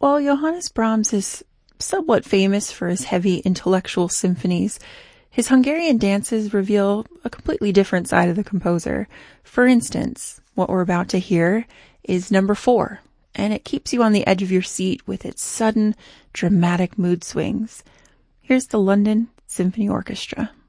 While Johannes Brahms is somewhat famous for his heavy intellectual symphonies, his Hungarian dances reveal a completely different side of the composer. For instance, what we're about to hear is number 4, and it keeps you on the edge of your seat with its sudden, dramatic mood swings. Here's the London Symphony Orchestra.